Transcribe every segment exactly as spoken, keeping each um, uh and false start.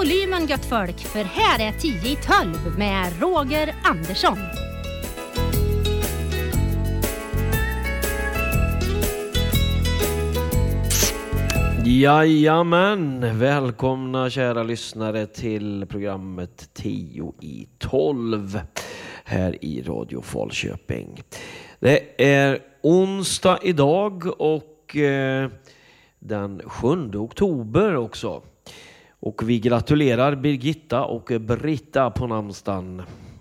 volymen gött folk, för här är tio i tolv med Roger Andersson. Jajamän, välkomna kära lyssnare till programmet tio i tolv här i Radio Falköping. Det är onsdag idag och eh, den sjunde oktober också. Och vi gratulerar Birgitta och Britta på namnsdagen.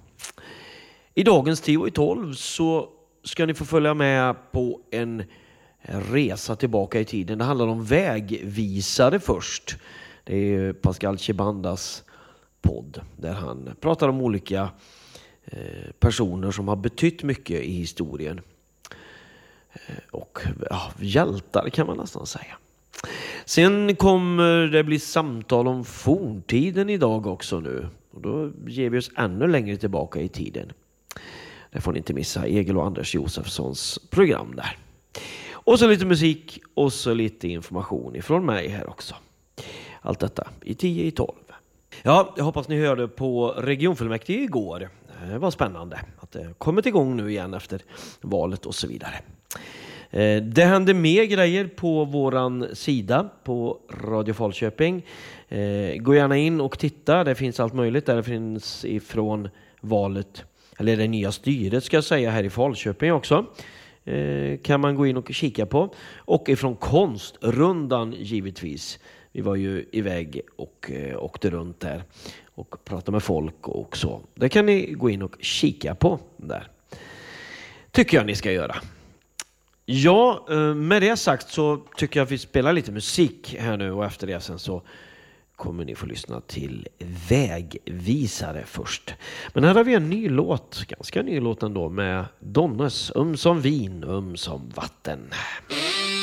I dagens tio i tolv så ska ni få följa med på en resa tillbaka i tiden. Det handlar om vägvisare först. Det är Pascal Chibandas podd där han pratar om olika personer som har betytt mycket i historien. Och ja, hjältar kan man nästan säga. Sen kommer det bli samtal om forntiden idag också nu. Och då ger vi oss ännu längre tillbaka i tiden. Det får ni inte missa. Egil och Anders Josefssons program där. Och så lite musik och så lite information ifrån mig här också. Allt detta i tio i tolv. Ja, jag hoppas ni hörde på regionfullmäktige igår. Det var spännande att det kommit igång nu igen efter valet och så vidare. Det händer mer grejer på våran sida på Radio Falköping. Gå gärna in och titta. Det finns allt möjligt där. Det finns ifrån valet, eller det nya styret ska jag säga, här i Falköping också. Kan man gå in och kika på. Och ifrån konstrundan givetvis. Vi var ju iväg och eh, åkte runt där och pratade med folk och så. Det kan ni gå in och kika på där. Tycker jag ni ska göra. Ja, med det sagt så tycker jag att vi spelar lite musik här nu. Och efter det sen så kommer ni få lyssna till vägvisare först. Men här har vi en ny låt, ganska ny låt ändå, med Donnes, Um som vin, um som vatten.